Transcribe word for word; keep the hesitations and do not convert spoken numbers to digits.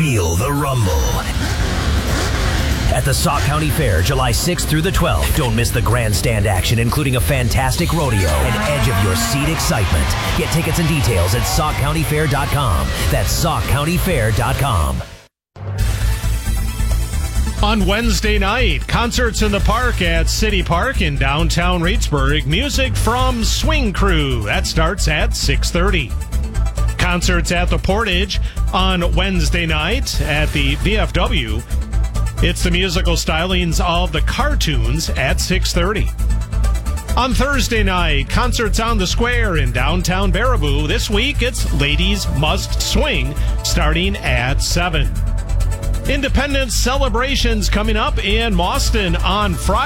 Feel the rumble at the Sauk County Fair, July sixth through the twelfth. Don't miss the grandstand action, including a fantastic rodeo and edge of your seat excitement. Get tickets and details at sauk county fair dot com. That's sauk county fair dot com. On Wednesday night, concerts in the park at City Park in downtown Reedsburg. Music from Swing Crew. That starts at six thirty. Concerts at the Portage on Wednesday night at the V F W. It's the musical stylings of the Cartoons at six thirty. On Thursday night, concerts on the Square in downtown Baraboo. This week, it's Ladies Must Swing, starting at seven. Independence celebrations coming up in Mauston on Friday.